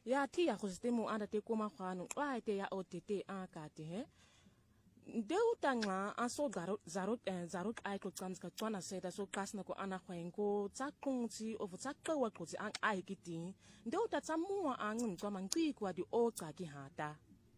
ya ti ya go stemo anda te koma khano wa te ya otete akate he Deutanga aso zarot ai ko tsamska tswana seda so kasna ko ana khwenko tsa qungtsi of tsa qawa qotsi ang ai kiti Deuta tsamua ang mtswa mangci kwa di o tsa ki hata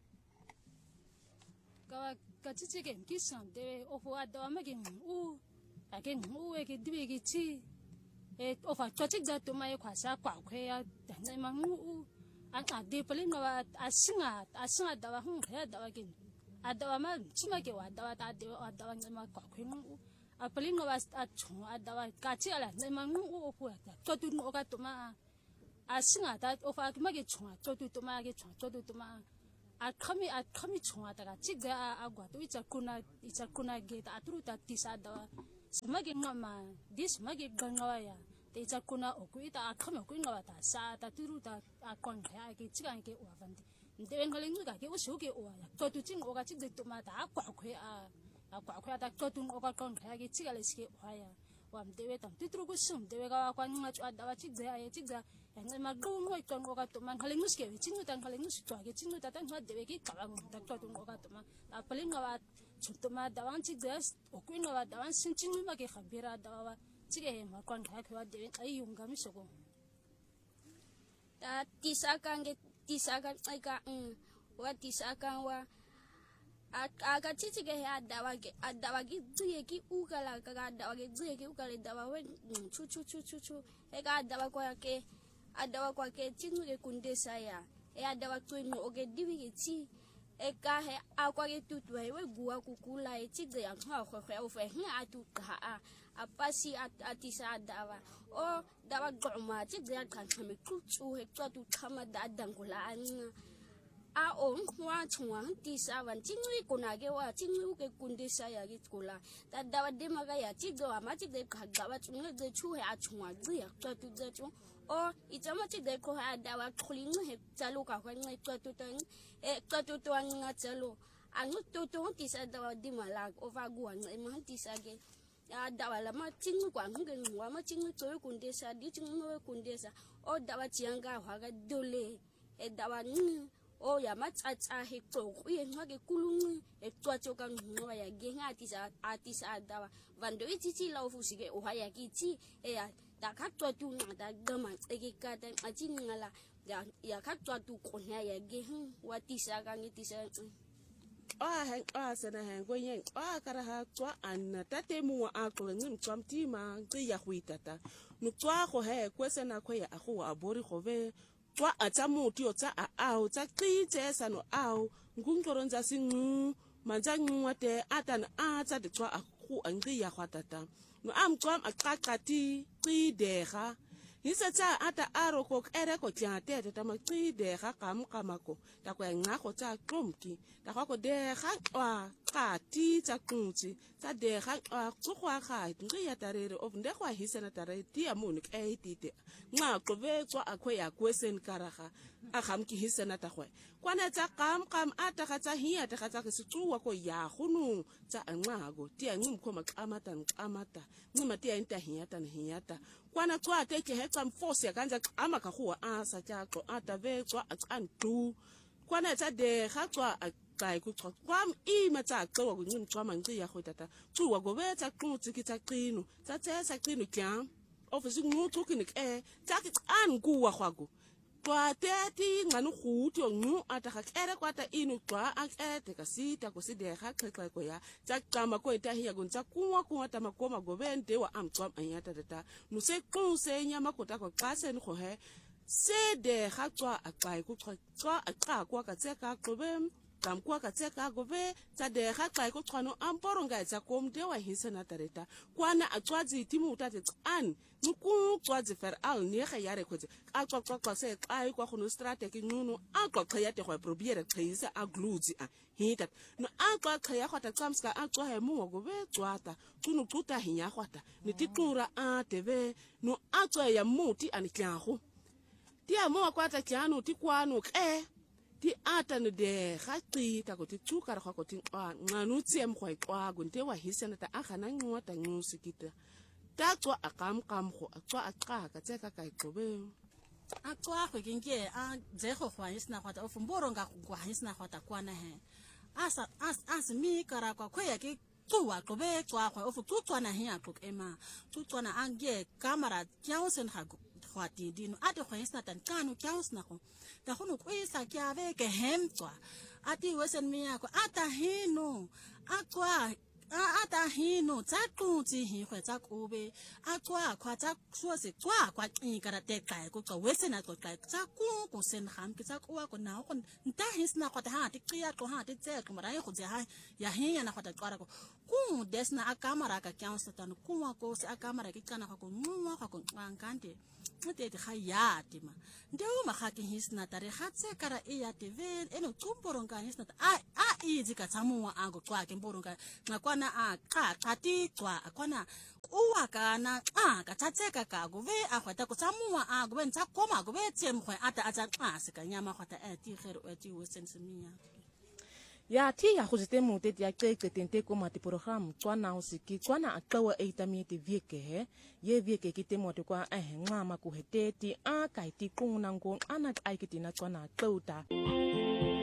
ka tsitsike kisam de of adawa magin u again u e ke dibe ke chi e of a tsatsik za to mai khwasa kwa khwe ya dai mangu an ka de pelin wa asinga dawa he dawa kin adawa ma chimake wa dawa ta de adawa ngema kwa khwenu a pelin wa a chu adawa ka chi ala ngema ngu o pu ta to no ka to ma asinga ta of a ma ke chu to ma ke chu to ma a khami chu ta ka chi ga a gwa to icha kuna ge ta tru ta ti sa dawa smage ngama dis mage gangawa ya te icha kuna okuita a khami ku ngawa ta sa ta tru ta a kon kha ke chi ga ke wa van Dewen galing nga ke usu ke o ya to tu ching o ga chig de to ma ta kwa khwe a ta to tu o ga kon kha ke chig ale ske o ya wa dewe tam tu tru ku sum dewe ga kwa nga chu da wa chig de ya chig da ya ma go ngoi kon o ga to man galing ske wi ching ta galing ske to ke ching ta ma dewe ke ka wa ta to tu o ga to ma a paling nga wa chu to ma da wan chig de o ku nga wa da wan sin ching ma ke khabira da wa chig e ma kon kha khwa dewe ai yung ga mi so go ta tisakan aika wa tisakan wa aga chichige he adawa ki dziye ki ukala ka adawa ki dziye ki ukala dawa we chu he ga adawa kwa ke chinuge kunde saya e adawa twinu oge diwi ki chi e ka he akwa ke tutu he we gua kukula e chigde ya kha khwe o fe he atu ka apasi atisa dawa o dawa goma chigde ya kan khame kuchu he tu khama da dangula an a o wa chwa tisa wan chingri kunage wa chingri ke kunde saya ki kula da dawa de maga ya chigde wa ma chigde ka gawa chungre de chu he a chwa gri ya tu de chu o itama chigde ko ha dawa khling he chalu ka khwa ngai tu tan e tu an nga chalu an tu tisa dawa di malak o va guan e ma tisa ge ya dawa la ma chingu kwa ngen wa ma chingu to kundesa di chingu kundesa o dawa chianga wa ga dole e dawa ni o ya ma tsa he to ku ye nga ke kulungu e twa choka ngwa ya ge nga atisa dawa vando ichi la ofu sige o ya ki chi e ya da ka twa tu na da gama e ke ka ta a chi ngala ya ka twa tu ko ya ge wa tisa ga ngi tisa sana hen go yen kara ha twa an tate mu a ko ngin twam ti ma ti ya huitata nu twa go he kwesena kho ya go a bori go be twa a tsa mu ti o tsa a o tsa qitse sano a o ngungqoronza singu manja ngwate atan a tsa de twa a go an ri ya khwatata no am twam a qaqati qidega Hisatsa ata aro ko ere ko tiate ta ma qide ga kamako ta ko nga go tsa qomki ta go de ga ka ti tsa qutsi tsa de ga tsugwa ga ngi ya tarere of nde go hisana tare ti ya mun ke itite nga go ve tswa akwe ya kwesen karaga a gamki hisana ta go kwana tsa kam ata ga tsa hiya ta ga tsa ke tsuwa ko ya gunu tsa nga go ti ya ngum ko makamata ngima ti ya nta hiyata kwana tswa te ke hetsa mfosi yakanja ama ka go asa tjaqo ata ve tswa atsantu kwana tsa de ga tswa kai ku tswa kwam ima tsa qwa ku ngin tswa mangci ya go tata tsuwa go ve tsa qutsi ki tsa qino tsa tsa qino kya ofisi ngutu ki ni ke tsa ki an kuwa gwago twa te ti nganu guti ngu ata ga kere kwata inu twa a ete ka sita ko side ga qeqa ko ya tsa qama ko eta hiya gun tsa kuwa ta makoma go vente wa amtswa anyata tata no se quse nyama ko ta ko qase ni go he se de ga tswa a qai ku tswa a qa kwa ka tseka qobe kam kwa ka tseka go ve tsa de ga qai ko tswano amporo nga tsa kom de wa hisana tareta kwana a tswazi timu utate an nuku tswazi fer al ne ga ya re khotse a tswa se qai kwa go no strategy nunu a qwa ya te go probiere qisa a gluzi a hita no a qwa ya khota tsamska a tswa he mu go ve tswata tunu tuta hinya khota ni titura a teve no a tswa ya muti an klago ti a mo kwa ta kyano ti kwano ti ata no de ga qita go ti tsuka ga go ti nganu tsiem go iqwa go nte wa hisana ta aga na ngwa ta ngusikita ta tswa a kam go a tswa a qa ka tseka ka iqobe akwa go kinge a dzego go isna kwata of mboronga go isna kwata kwana he as mi kara kwa khoya ke tsuwa qobe tswa go of tsutswana he a tlok ema tsutswana ange kamera kyausen ha khwati dino ate go isna tan kanu kyausna go ta go no kwisa kya be ke hemtswa ati wesen mi yakho ata hino akwa ata hino tsa qutsi hi khwetsa kobe akwa khwatsa suose tswa kwa qikara te kai ko ka wesena ko kai tsa ku sen ham ke tsa kwa ko na go nta hisna khwata ha ti qiya ko ha ti tse ko mara go tse ha ya hinya na khwata qara ko ku desna akamara ka kyansa tan ku wa ko se akamara ke kana ko nwa ko ngankante ntete ga ya tema ndeo magake hisna tare gatse kara e ya tv eno tsumporonga hisna a izi ka tsamuwa ango kwa ke mporonga ngakwana a qati tswa akwana uwa kana ka tsatseka ka go ve a gwata ko tsamuwa a go bentsa koma go be tsemgwe ata a se ka nyama gwata a ti gere o ti wesen semiya ya ti ya go zete mo te ya tente ko mati program tswana o se ki tswana a tlawa e tami te vieke he ye vieke ki te mo te kwa ngama ku heteti a ka ti qungna ngo ana ai ki tina tswana tlauta